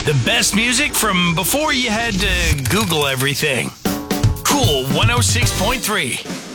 The best music from before you had to Google everything. Cool 106.3.